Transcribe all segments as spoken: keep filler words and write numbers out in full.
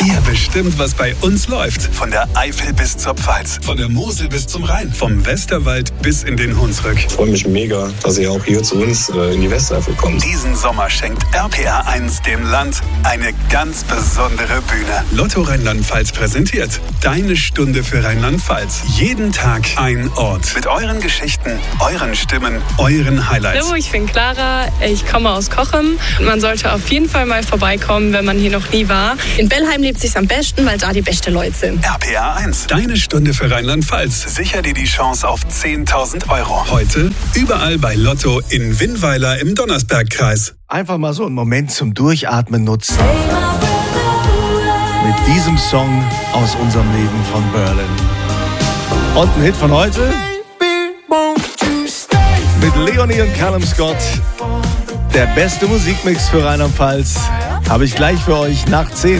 Ihr bestimmt, was bei uns läuft. Von der Eifel bis zur Pfalz, von der Mosel bis zum Rhein, vom Westerwald bis in den Hunsrück. Ich freue mich mega, dass ihr auch hier zu uns äh, in die Westeifel kommt. Diesen Sommer schenkt R P R eins dem Land eine ganz besondere Bühne. Lotto Rheinland-Pfalz präsentiert Deine Stunde für Rheinland-Pfalz. Jeden Tag ein Ort. Mit euren Geschichten, euren Stimmen, euren Highlights. Hallo, ich bin Clara. Ich komme aus Cochem. Man sollte auf jeden Fall mal vorbeikommen, wenn man hier noch nie war. In Bellheim lebt sich's am besten, weil da die besten Leute sind. R P R eins. Deine Stunde für Rheinland-Pfalz. Sicher dir die Chance auf zehntausend Euro. Heute überall bei Lotto in Winnweiler im Donnersbergkreis. Einfach mal so einen Moment zum Durchatmen nutzen. Mit diesem Song aus unserem Leben von Berlin. Und ein Hit von heute? Mit Leonie und Callum Scott. Der beste Musikmix für Rheinland-Pfalz habe ich gleich für euch nach zehn.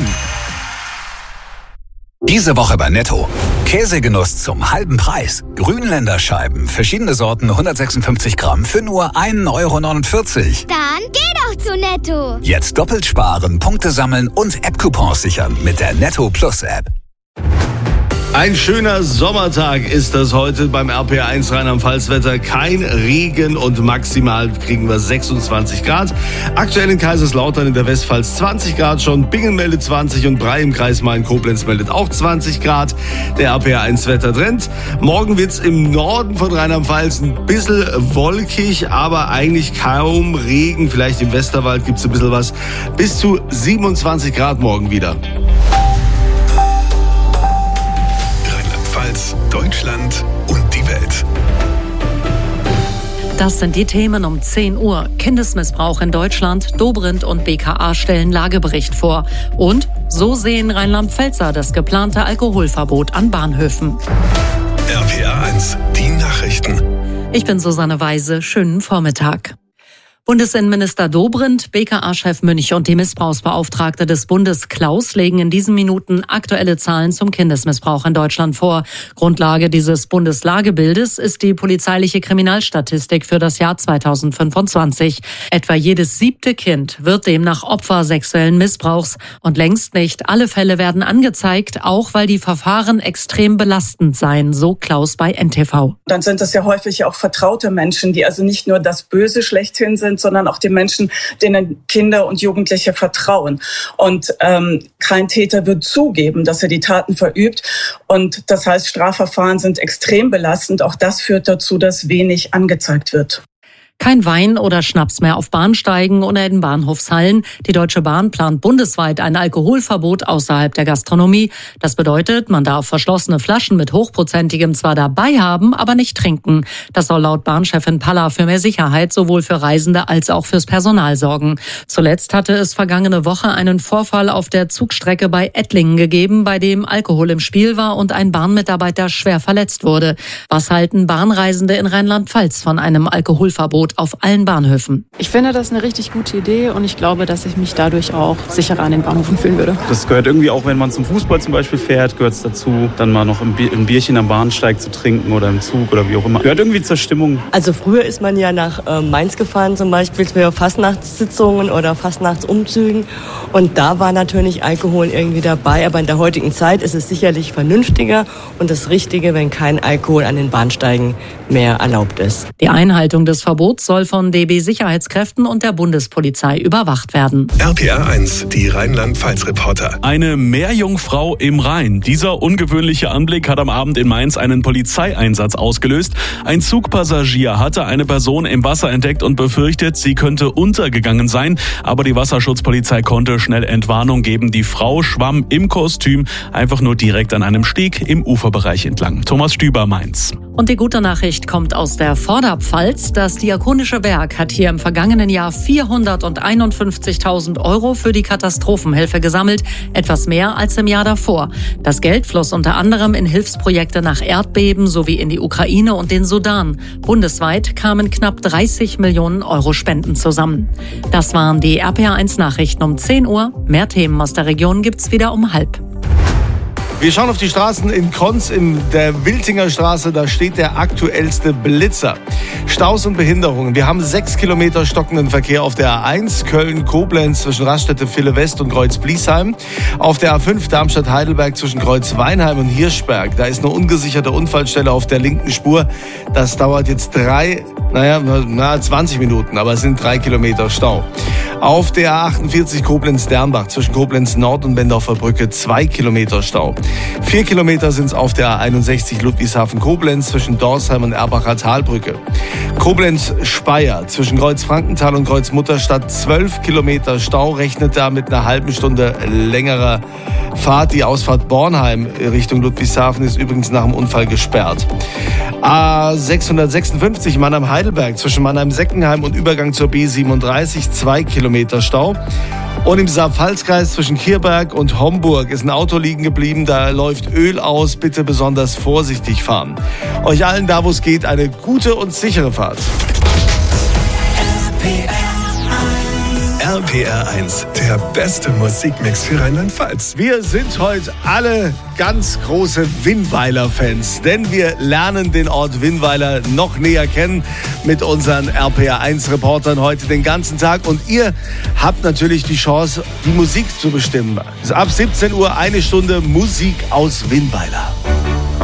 Diese Woche bei Netto. Käsegenuss zum halben Preis. Grünländer Scheiben, verschiedene Sorten, hundertsechsundfünfzig Gramm für nur ein Euro neunundvierzig. Dann geh doch zu Netto. Jetzt doppelt sparen, Punkte sammeln und App-Coupons sichern mit der Netto Plus App. Ein schöner Sommertag ist das heute beim R P R eins Rheinland-Pfalz-Wetter. Kein Regen und maximal kriegen wir sechsundzwanzig Grad. Aktuell in Kaiserslautern in der Westpfalz zwanzig Grad schon. Bingen meldet zwanzig und Brei im Kreis Main-Koblenz meldet auch zwanzig Grad. Der R P R eins Wettertrend. Morgen wird's im Norden von Rheinland-Pfalz ein bisschen wolkig, aber eigentlich kaum Regen. Vielleicht im Westerwald gibt's ein bisschen was. Bis zu siebenundzwanzig Grad morgen wieder. Deutschland und die Welt. Das sind die Themen um zehn Uhr. Kindesmissbrauch in Deutschland, Dobrindt und B K A stellen Lagebericht vor. Und so sehen Rheinland-Pfälzer das geplante Alkoholverbot an Bahnhöfen. R P R eins, die Nachrichten. Ich bin Susanne Weise. Schönen Vormittag. Bundesinnenminister Dobrindt, B K A-Chef Münch und die Missbrauchsbeauftragte des Bundes Klaus legen in diesen Minuten aktuelle Zahlen zum Kindesmissbrauch in Deutschland vor. Grundlage dieses Bundeslagebildes ist die polizeiliche Kriminalstatistik für das Jahr zweitausendfünfundzwanzig. Etwa jedes siebte Kind wird demnach Opfer sexuellen Missbrauchs. Und längst nicht alle Fälle werden angezeigt, auch weil die Verfahren extrem belastend seien, so Klaus bei N T V. Dann sind das ja häufig auch vertraute Menschen, die also nicht nur das Böse schlechthin sind, sondern auch die Menschen, denen Kinder und Jugendliche vertrauen. Und ähm, kein Täter wird zugeben, dass er die Taten verübt. Und das heißt, Strafverfahren sind extrem belastend. Auch das führt dazu, dass wenig angezeigt wird. Kein Wein oder Schnaps mehr auf Bahnsteigen oder in Bahnhofshallen. Die Deutsche Bahn plant bundesweit ein Alkoholverbot außerhalb der Gastronomie. Das bedeutet, man darf verschlossene Flaschen mit hochprozentigem zwar dabei haben, aber nicht trinken. Das soll laut Bahnchefin Palla für mehr Sicherheit sowohl für Reisende als auch fürs Personal sorgen. Zuletzt hatte es vergangene Woche einen Vorfall auf der Zugstrecke bei Ettlingen gegeben, bei dem Alkohol im Spiel war und ein Bahnmitarbeiter schwer verletzt wurde. Was halten Bahnreisende in Rheinland-Pfalz von einem Alkoholverbot auf allen Bahnhöfen? Ich finde das eine richtig gute Idee und ich glaube, dass ich mich dadurch auch sicherer an den Bahnhöfen fühlen würde. Das gehört irgendwie auch, wenn man zum Fußball zum Beispiel fährt, gehört es dazu, dann mal noch ein Bierchen am Bahnsteig zu trinken oder im Zug oder wie auch immer. Gehört irgendwie zur Stimmung. Also früher ist man ja nach äh, Mainz gefahren zum Beispiel für Fastnachtssitzungen oder Fastnachtsumzügen und da war natürlich Alkohol irgendwie dabei, aber in der heutigen Zeit ist es sicherlich vernünftiger und das Richtige, wenn kein Alkohol an den Bahnsteigen mehr erlaubt ist. Die Einhaltung des Verbots soll von D B-Sicherheitskräften und der Bundespolizei überwacht werden. R P R eins, die Rheinland-Pfalz-Reporter. Eine Meerjungfrau im Rhein. Dieser ungewöhnliche Anblick hat am Abend in Mainz einen Polizeieinsatz ausgelöst. Ein Zugpassagier hatte eine Person im Wasser entdeckt und befürchtet, sie könnte untergegangen sein. Aber die Wasserschutzpolizei konnte schnell Entwarnung geben. Die Frau schwamm im Kostüm einfach nur direkt an einem Steg im Uferbereich entlang. Thomas Stüber, Mainz. Und die gute Nachricht kommt aus der Vorderpfalz. Das Diakonische Werk hat hier im vergangenen Jahr vierhunderteinundfünfzigtausend Euro für die Katastrophenhilfe gesammelt, etwas mehr als im Jahr davor. Das Geld floss unter anderem in Hilfsprojekte nach Erdbeben sowie in die Ukraine und den Sudan. Bundesweit kamen knapp dreißig Millionen Euro Spenden zusammen. Das waren die R P R eins Nachrichten um zehn Uhr. Mehr Themen aus der Region gibt's wieder um halb. Wir schauen auf die Straßen in Konz, in der Wiltinger Straße. Da steht der aktuellste Blitzer. Staus und Behinderungen. Wir haben sechs Kilometer stockenden Verkehr auf der A eins Köln-Koblenz zwischen Raststätte Ville-West und Kreuz-Bliesheim. Auf der A fünf Darmstadt-Heidelberg zwischen Kreuz-Weinheim und Hirschberg. Da ist eine ungesicherte Unfallstelle auf der linken Spur. Das dauert jetzt drei, naja, na, zwanzig Minuten, aber es sind drei Kilometer Stau. Auf der A achtundvierzig Koblenz-Dernbach zwischen Koblenz Nord und Bendorfer Brücke zwei Kilometer Stau. Vier Kilometer sind es auf der A einundsechzig Ludwigshafen-Koblenz zwischen Dorsheim und Erbacher Talbrücke. Koblenz-Speyer zwischen Kreuz-Frankenthal und Kreuz-Mutterstadt zwölf Kilometer Stau, rechnet da mit einer halben Stunde längerer Fahrt. Die Ausfahrt Bornheim Richtung Ludwigshafen ist übrigens nach dem Unfall gesperrt. A sechshundertsechsundfünfzig Mannheim-Heidelberg zwischen Mannheim-Seckenheim und Übergang zur B siebenunddreißig zwei Kilometer Stau. Und im Saar-Pfalz-Kreis zwischen Kirberg und Homburg ist ein Auto liegen geblieben. Da läuft Öl aus. Bitte besonders vorsichtig fahren. Euch allen da, wo es geht, eine gute und sichere Fahrt. R P R eins, der beste Musikmix für Rheinland-Pfalz. Wir sind heute alle ganz große Winnweiler-Fans, denn wir lernen den Ort Winnweiler noch näher kennen mit unseren R P R eins Reportern heute den ganzen Tag. Und ihr habt natürlich die Chance, die Musik zu bestimmen. Ab siebzehn Uhr eine Stunde Musik aus Winnweiler.